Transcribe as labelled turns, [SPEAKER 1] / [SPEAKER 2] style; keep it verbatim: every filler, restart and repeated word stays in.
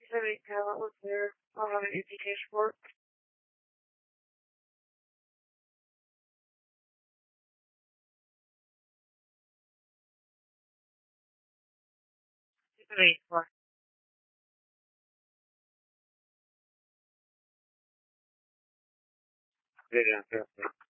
[SPEAKER 1] Civic talent was there. I'll have an empty cash for it. Wait for. Good answer.